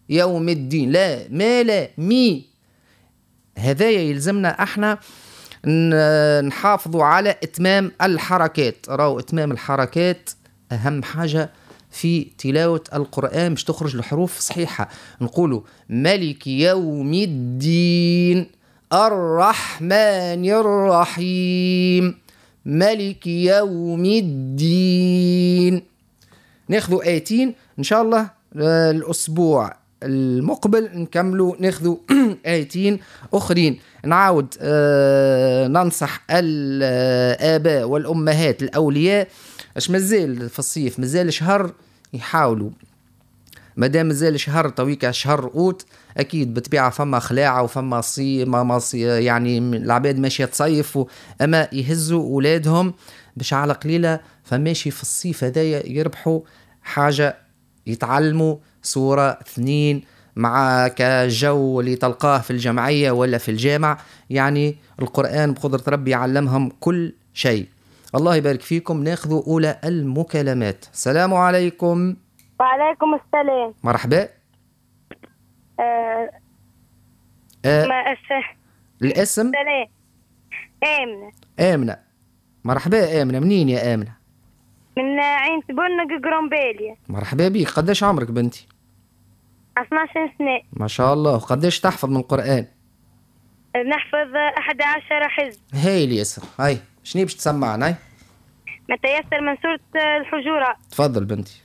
يوم الدين، لا ما لا مي. هذايا يلزمنا احنا نحافظوا على اتمام الحركات. راهو اتمام الحركات اهم حاجة في تلاوة القرآن باش تخرج الحروف صحيحة. نقولوا ملك يوم الدين الرحمن الرحيم ملك يوم الدين. ناخذوا آيتين إن شاء الله الأسبوع المقبل نكملوا ناخذوا آيتين أخرين. نعاود ننصح الآباء والأمهات الأولياء اش مازال في الصيف، مازال شهر، يحاولوا مادام مازال شهر تويك شهر أوت أكيد بطبيعة فما خلاعة وفما يعني العباد ماشية تصيف، أما يهزوا أولادهم باش على قليلة فماشي في الصيف هدايا يربحوا حاجة، يتعلموا صورة 2 مع كجو اللي تلقاه في الجمعية ولا في الجامع. يعني القرآن بقدرة ربي يعلمهم كل شيء. الله يبارك فيكم. ناخذوا أولى المكالمات. السلام عليكم. وعليكم السلام. مرحبا. الاسم؟ سلام. آمنة. آمنة. مرحبا آمنة، منين يا آمنة؟ من عين بنق قرنبالية. مرحبا بيك. قداش عمرك بنتي؟ 12 سنة. ما شاء الله. قداش تحفظ من القرآن؟ نحفظ 11 حزب. هاي اليسر. هاي شنو باش تسمعنا؟ هاي ما تيسر من سورة الحجرات. تفضل بنتي.